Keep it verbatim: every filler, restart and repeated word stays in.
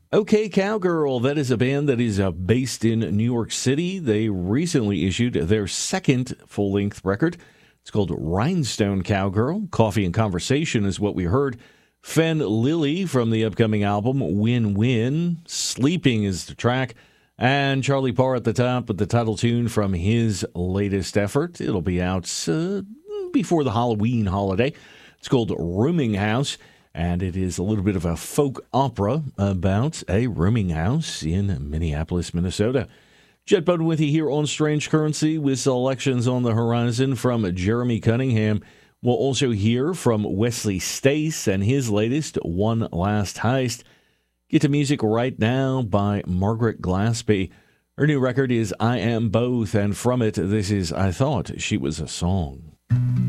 OK Cowgirl, that is a band that is uh, based in New York City. They recently issued their second full-length record. It's called Rhinestone Cowgirl. Coffee and Conversation is what we heard. Fen Lily from the upcoming album Win Win. Sleeping is the track. And Charlie Parr at the top with the title tune from his latest effort. It'll be out uh, before the Halloween holiday. It's called Rooming House. And it is a little bit of a folk opera about a rooming house in Minneapolis, Minnesota. Jet Bowden with you here on Strange Currency with selections on the horizon from Jeremy Cunningham. We'll also hear from Wesley Stace and his latest, One Last Heist. Get to music right now by Margaret Glaspie. Her new record is I Am Both, and from it, this is I Thought She Was a Song.